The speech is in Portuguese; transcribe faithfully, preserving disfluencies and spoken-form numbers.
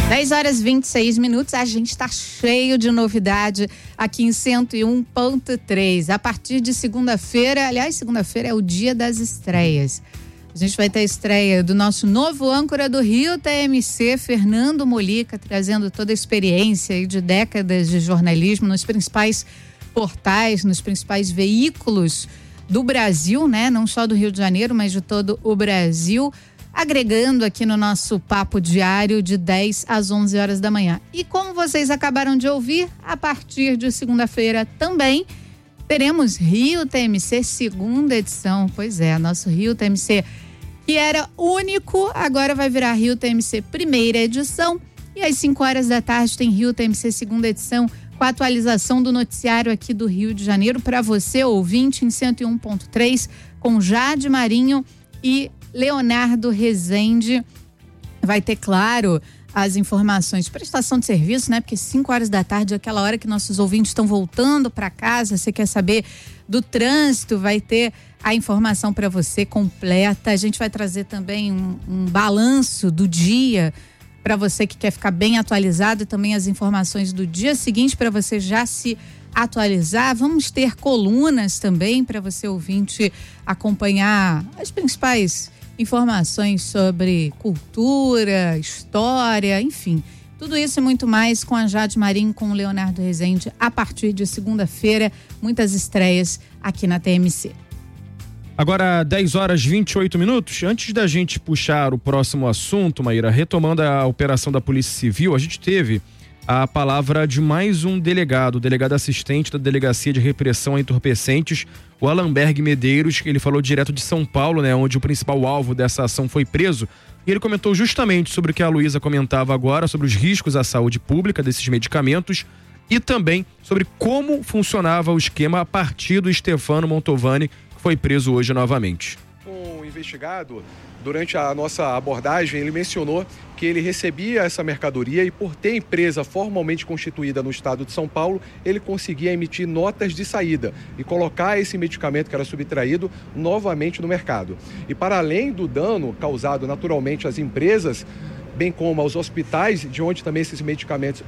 dez horas e vinte e seis minutos, a gente está cheio de novidade aqui em cento e um ponto três. A partir de segunda-feira, aliás, segunda-feira é o dia das estreias. A gente vai ter a estreia do nosso novo âncora do Rio T M C, Fernando Molica, trazendo toda a experiência aí de décadas de jornalismo nos principais portais, nos principais veículos do Brasil, né? Não só do Rio de Janeiro, mas de todo o Brasil, agregando aqui no nosso papo diário de dez às onze horas da manhã. E como vocês acabaram de ouvir, a partir de segunda-feira também teremos Rio T M C segunda edição. Pois é, nosso Rio T M C, que era único, agora vai virar Rio T M C primeira edição. E às cinco horas da tarde tem Rio T M C segunda edição, com a atualização do noticiário aqui do Rio de Janeiro para você, ouvinte, em cento e um ponto três, com Jade Marinho e Leonardo Rezende. Vai ter, claro, as informações de prestação de serviço, né? Porque cinco horas da tarde é aquela hora que nossos ouvintes estão voltando para casa. Você quer saber do trânsito, vai ter a informação para você completa. A gente vai trazer também um, um balanço do dia para você que quer ficar bem atualizado, e também as informações do dia seguinte para você já se atualizar. Vamos ter colunas também para você, ouvinte, acompanhar as principais informações sobre cultura, história, enfim. Tudo isso e muito mais com a Jade Marinho, com o Leonardo Rezende, a partir de segunda-feira. Muitas estreias aqui na T M C. Agora, dez horas e vinte e oito minutos. Antes da gente puxar o próximo assunto, Maíra, retomando a operação da Polícia Civil, a gente teve a palavra de mais um delegado, o delegado assistente da Delegacia de Repressão a Entorpecentes, o Alamberg Medeiros. Ele falou direto de São Paulo, né, onde o principal alvo dessa ação foi preso. E ele comentou justamente sobre o que a Luísa comentava agora, sobre os riscos à saúde pública desses medicamentos e também sobre como funcionava o esquema a partir do Stefano Montovani, que foi preso hoje novamente. O investigado, durante a nossa abordagem, ele mencionou que ele recebia essa mercadoria e, por ter empresa formalmente constituída no estado de São Paulo, ele conseguia emitir notas de saída e colocar esse medicamento que era subtraído novamente no mercado. E para além do dano causado naturalmente às empresas, bem como aos hospitais, de onde também esses medicamentos